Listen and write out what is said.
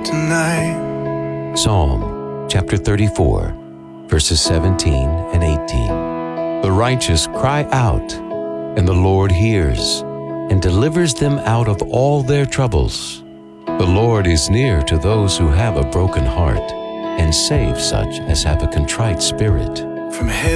tonight. Psalm chapter 34, verses 17 and 18. The righteous cry out, and the Lord hears, and delivers them out of all their troubles. The Lord is near to those who have a broken heart, and saves such as have a contrite spirit. From heaven